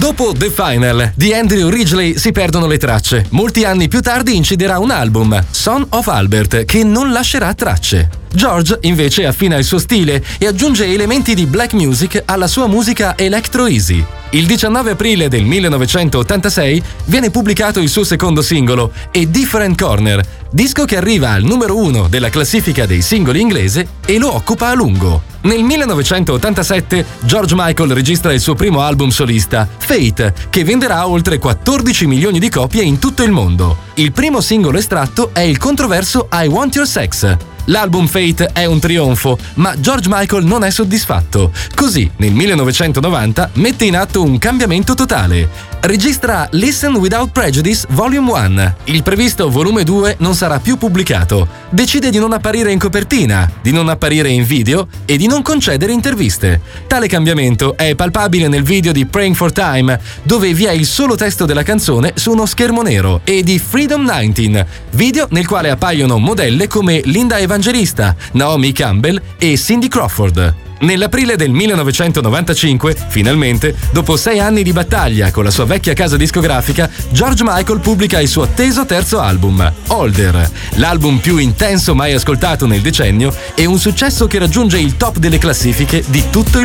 Dopo The Final di Andrew Ridgeley si perdono le tracce. Molti anni più tardi inciderà un album, Son of Albert, che non lascerà tracce. George invece affina il suo stile e aggiunge elementi di black music alla sua musica electro easy. Il 19 aprile del 1986 viene pubblicato il suo secondo singolo, A Different Corner, disco che arriva al numero 1 della classifica dei singoli inglese e lo occupa a lungo. Nel 1987 George Michael registra il suo primo album solista, Fate, che venderà oltre 14 milioni di copie in tutto il mondo. Il primo singolo estratto è il controverso I Want Your Sex. L'album Fate è un trionfo, ma George Michael non è soddisfatto. Così, nel 1990, mette in atto un cambiamento totale. Registra Listen Without Prejudice Volume 1. Il previsto volume 2 non sarà più pubblicato. Decide di non apparire in copertina, di non apparire in video e di non concedere interviste. Tale cambiamento è palpabile nel video di Praying for Time, dove vi è il solo testo della canzone su uno schermo nero, e di Freedom 19, video nel quale appaiono modelle come Linda Evangelista, Naomi Campbell e Cindy Crawford. Nell'aprile del 1995, finalmente, dopo 6 anni di battaglia con la sua vecchia casa discografica, George Michael pubblica il suo atteso terzo album, Older, l'album più intenso mai ascoltato nel decennio e un successo che raggiunge il top delle classifiche di tutto il